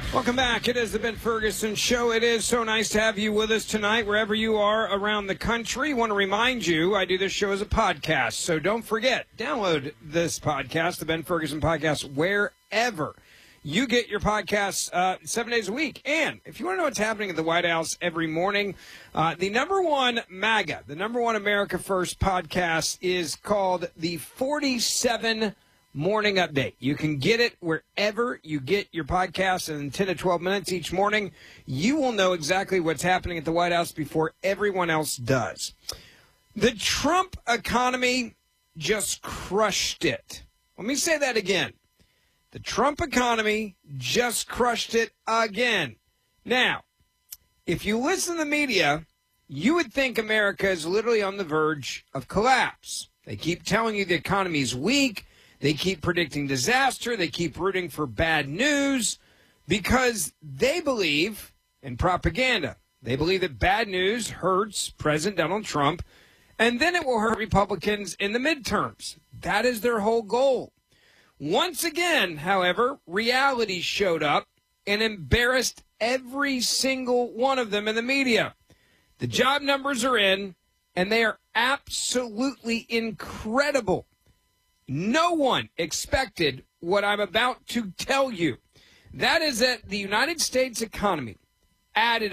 Welcome back. It is the Ben Ferguson Show. It is so nice to have you with us tonight, wherever you are around the country. I want to remind you, I do this show as a podcast, so don't forget, download this podcast, the Ben Ferguson Podcast, wherever you get your podcasts 7 days a week. And if you want to know what's happening at the White House every morning, the number one MAGA, the number one America First podcast is called the 47 Morning Update. You can get it wherever you get your podcasts, and in 10 to 12 minutes each morning, you will know exactly what's happening at the White House before everyone else does. The Trump economy just crushed it. Let me say that again. The Trump economy just crushed it again. Now, if you listen to the media, you would think America is literally on the verge of collapse. They keep telling you the economy is weak. They keep predicting disaster. They keep rooting for bad news because they believe in propaganda. They believe that bad news hurts President Donald Trump, and then it will hurt Republicans in the midterms. That is their whole goal. Once again, however, reality showed up and embarrassed every single one of them in the media. The job numbers are in, and they are absolutely incredible. No one expected what I'm about to tell you. That is that the United States economy added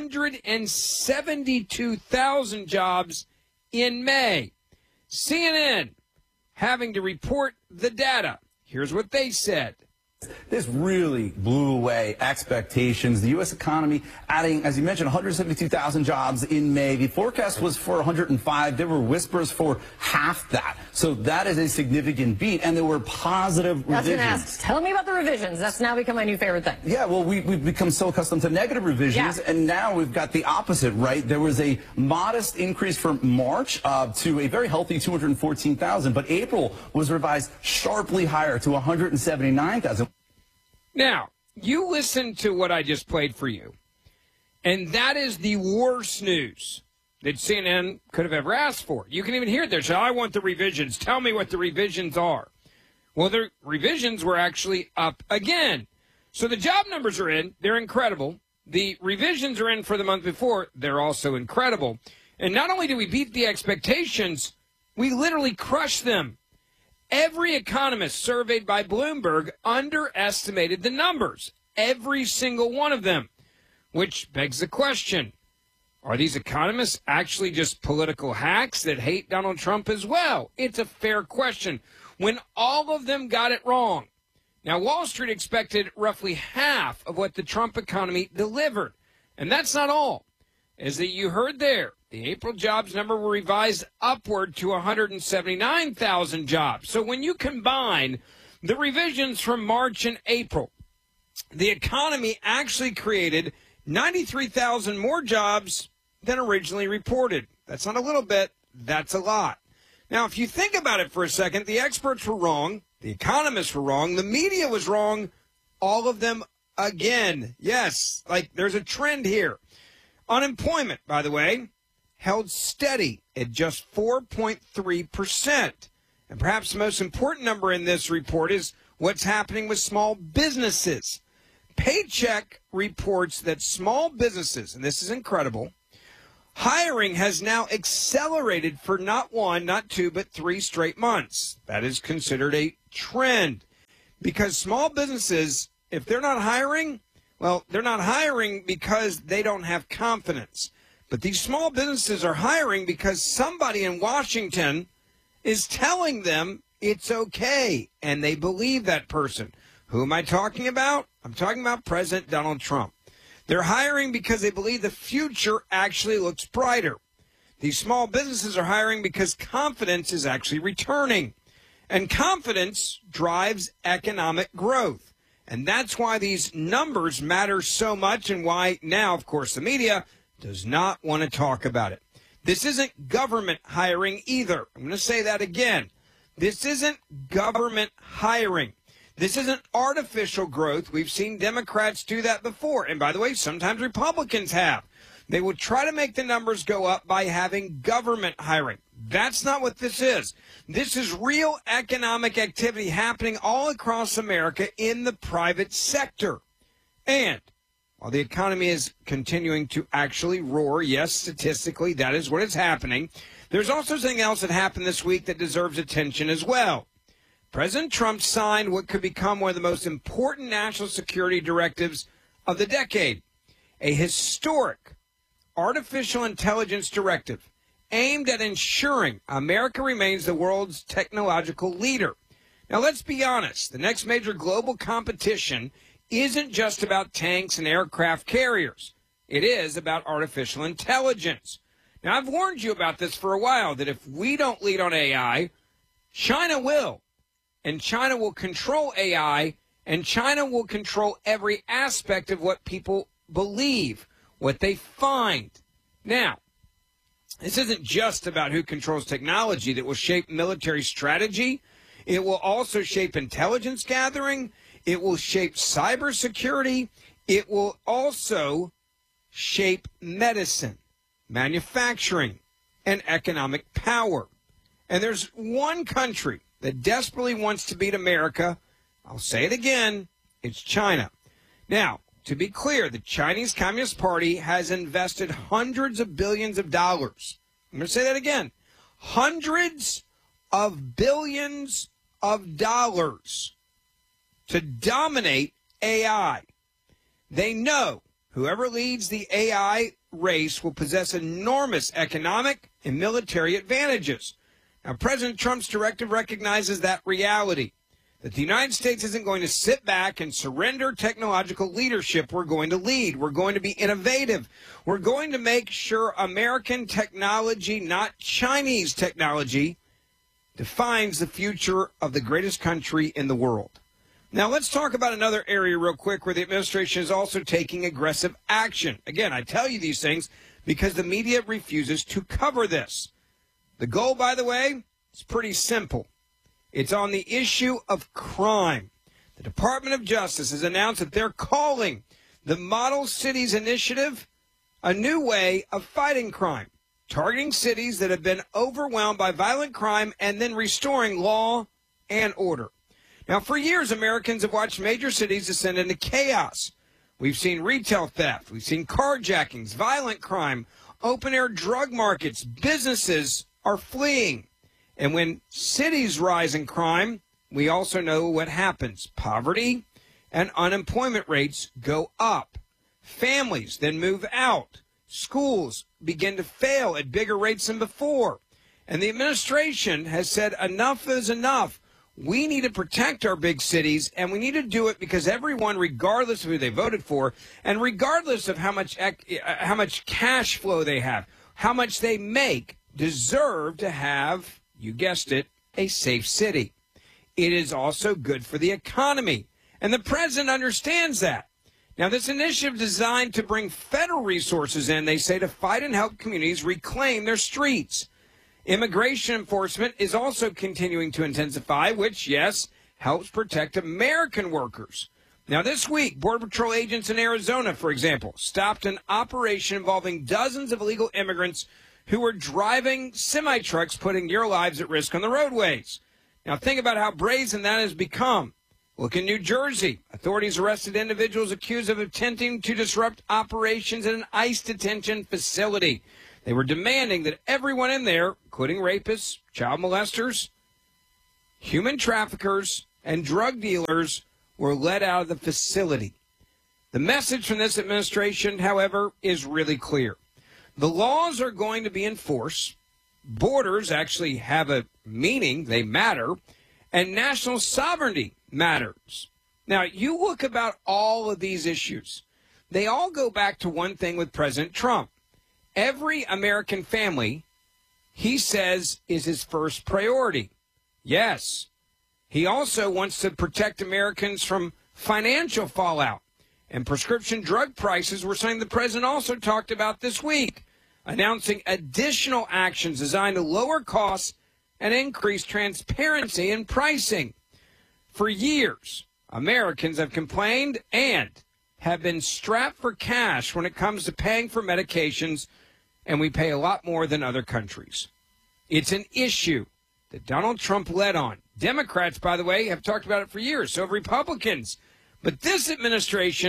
172,000 jobs in May. CNN having to report the data. Here's what they said. This really blew away expectations. The U.S. economy adding, as you mentioned, 172,000 jobs in May. The forecast was for 105. There were whispers for half that. So that is a significant beat, and there were positive revisions. That's tell me about the revisions. That's now become my new favorite thing. Yeah, well, we've become so accustomed to negative revisions, and now we've got the opposite, right? There was a modest increase from March to a very healthy 214,000, but April was revised sharply higher to 179,000. Now, you listen to what I just played for you, and that is the worst news that CNN could have ever asked for. You can even hear it there. So I want the revisions. Tell me what the revisions are. Well, the revisions were actually up again. So the job numbers are in. They're incredible. The revisions are in for the month before. They're also incredible. And not only do we beat the expectations, we literally crush them. Every economist surveyed by Bloomberg underestimated the numbers, every single one of them, which begs the question, are these economists actually just political hacks that hate Donald Trump as well? It's a fair question when all of them got it wrong. Now, Wall Street expected roughly half of what the Trump economy delivered, and that's not all. As you heard there, the April jobs number were revised upward to 179,000 jobs. So when you combine the revisions from March and April, the economy actually created 93,000 more jobs than originally reported. That's not a little bit, that's a lot. Now, if you think about it for a second, the experts were wrong, the economists were wrong, the media was wrong, all of them again. Yes, like there's a trend here. Unemployment, by the way, held steady at just 4.3%. And perhaps the most important number in this report is what's happening with small businesses. Paycheck reports that small businesses, and this is incredible, hiring has now accelerated for not one, not two, but 3 straight months. That is considered a trend because small businesses, if they're not hiring, well, they're not hiring because they don't have confidence. But these small businesses are hiring because somebody in Washington is telling them it's okay, and they believe that person. Who am I talking about? I'm talking about President Donald Trump. They're hiring because they believe the future actually looks brighter. These small businesses are hiring because confidence is actually returning. And confidence drives economic growth. And that's why these numbers matter so much and why now, of course, the media does not want to talk about it. This isn't government hiring either. I'm going to say that again. This isn't government hiring. This isn't artificial growth. We've seen Democrats do that before. And by the way, sometimes Republicans have. They will try to make the numbers go up by having government hiring. That's not what this is. This is real economic activity happening all across America in the private sector. And while the economy is continuing to actually roar, yes, statistically, that is what is happening, there's also something else that happened this week that deserves attention as well. President Trump signed what could become one of the most important national security directives of the decade, a historic artificial intelligence directive aimed at ensuring America remains the world's technological leader. Now, let's be honest. The next major global competition isn't just about tanks and aircraft carriers. It is about artificial intelligence. Now, I've warned you about this for a while, that if we don't lead on AI, China will. And China will control AI, and China will control every aspect of what people believe, what they find. Now, this isn't just about who controls technology that will shape military strategy. It will also shape intelligence gathering. It will shape cybersecurity. It will also shape medicine, manufacturing, and economic power. And there's one country that desperately wants to beat America. I'll say it again. It's China. Now, to be clear, the Chinese Communist Party has invested hundreds of billions of dollars. I'm going to say that again. Hundreds of billions of dollars to dominate AI. They know whoever leads the AI race will possess enormous economic and military advantages. Now, President Trump's directive recognizes that reality, that the United States isn't going to sit back and surrender technological leadership. We're going to lead. We're going to be innovative. We're going to make sure American technology, not Chinese technology, defines the future of the greatest country in the world. Now, let's talk about another area real quick where the administration is also taking aggressive action. Again, I tell you these things because the media refuses to cover this. The goal, by the way, is pretty simple. It's on the issue of crime. The Department of Justice has announced that they're calling the Model Cities Initiative a new way of fighting crime, targeting cities that have been overwhelmed by violent crime and then restoring law and order. Now, for years, Americans have watched major cities descend into chaos. We've seen retail theft. We've seen carjackings, violent crime, open-air drug markets. Businesses are fleeing. And when cities rise in crime, we also know what happens. Poverty and unemployment rates go up. Families then move out. Schools begin to fail at bigger rates than before. And the administration has said enough is enough. We need to protect our big cities, and we need to do it because everyone, regardless of who they voted for, and regardless of how much cash flow they have, how much they make, deserve to have, you guessed it, a safe city. It is also good for the economy, and the president understands that. Now, this initiative is designed to bring federal resources in, they say, to fight and help communities reclaim their streets. Immigration enforcement is also continuing to intensify, which, yes, helps protect American workers. Now, this week, Border Patrol agents in Arizona, for example, stopped an operation involving dozens of illegal immigrants who were driving semi-trucks, putting your lives at risk on the roadways. Now, think about how brazen that has become. Look in New Jersey. Authorities arrested individuals accused of attempting to disrupt operations in an ICE detention facility. They were demanding that everyone in there, including rapists, child molesters, human traffickers, and drug dealers, were let out of the facility. The message from this administration, however, is really clear. The laws are going to be enforced. Borders actually have a meaning. They matter. And national sovereignty matters. Now, you look about all of these issues. They all go back to one thing with President Trump. Every American family, he says, is his first priority. Yes. He also wants to protect Americans from financial fallout. And prescription drug prices were something the president also talked about this week, announcing additional actions designed to lower costs and increase transparency in pricing. For years, Americans have complained and have been strapped for cash when it comes to paying for medications, and we pay a lot more than other countries. It's an issue that Donald Trump led on. Democrats, by the way, have talked about it for years, so have Republicans. But this administration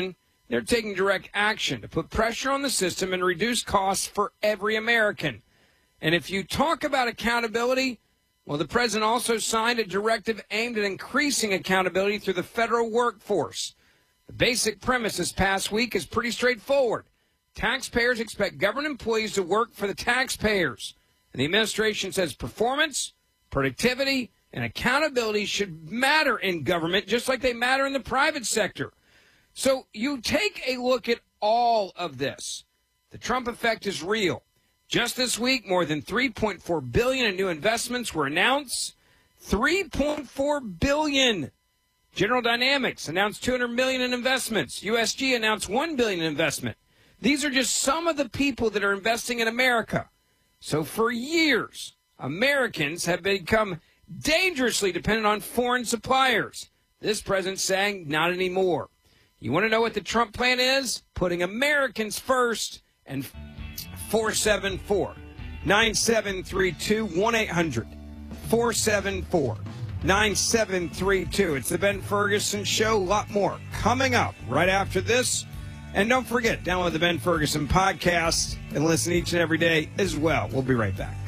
They're taking direct action to put pressure on the system and reduce costs for every American. And if you talk about accountability, well, the president also signed a directive aimed at increasing accountability through the federal workforce. The basic premise this past week is pretty straightforward. Taxpayers expect government employees to work for the taxpayers. And the administration says performance, productivity, and accountability should matter in government just like they matter in the private sector. So you take a look at all of this. The Trump effect is real. Just this week, more than $3.4 billion in new investments were announced. $3.4 billion. General Dynamics announced $200 million in investments. USG announced $1 billion in investment. These are just some of the people that are investing in America. So for years, Americans have become dangerously dependent on foreign suppliers. This president's saying not anymore. You want to know what the Trump plan is? Putting Americans first. And 474-9732, 1-800-474-9732. It's the Ben Ferguson Show. A lot more coming up right after this. And don't forget, download the Ben Ferguson podcast and listen each and every day as well. We'll be right back.